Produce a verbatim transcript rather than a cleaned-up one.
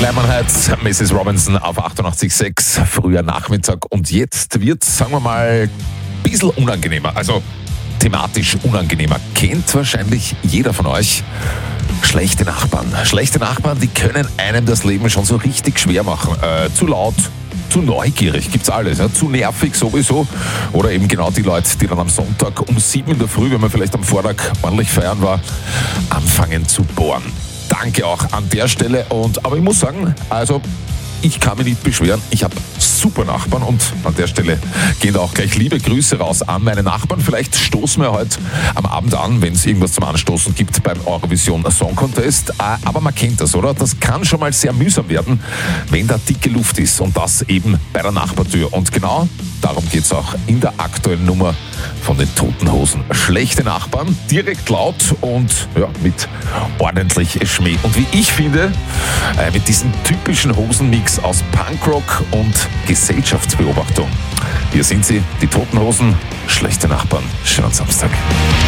Lemonhead, Missus Robinson auf achtundachtzig Komma sechs, früher Nachmittag. Und jetzt wird, sagen wir mal, ein bisschen unangenehmer, also thematisch unangenehmer. Kennt wahrscheinlich jeder von euch schlechte Nachbarn. Schlechte Nachbarn, die können einem das Leben schon so richtig schwer machen. Äh, zu laut, zu neugierig, gibt's alles. Ja? Zu nervig sowieso. Oder eben genau die Leute, die dann am Sonntag um sieben in der Früh, wenn man vielleicht am Vortag ordentlich feiern war, anfangen zu bohren. Danke auch an der Stelle. Und, aber ich muss sagen, also ich kann mich nicht beschweren. Ich habe super Nachbarn und an der Stelle gehen auch gleich liebe Grüße raus an meine Nachbarn. Vielleicht stoßen wir heute am Abend an, wenn es irgendwas zum Anstoßen gibt beim Eurovision Song Contest. Aber man kennt das, oder? Das kann schon mal sehr mühsam werden, wenn da dicke Luft ist. Und das eben bei der Nachbartür. Und genau darum geht es auch in der aktuellen Nummer von den Toten Hosen. Schlechte Nachbarn, direkt laut und ja, mit ordentlich Schmäh. Und wie ich finde, äh, mit diesem typischen Hosenmix aus Punkrock und Gesellschaftsbeobachtung. Hier sind sie, die Toten Hosen, schlechte Nachbarn. Schönen Samstag.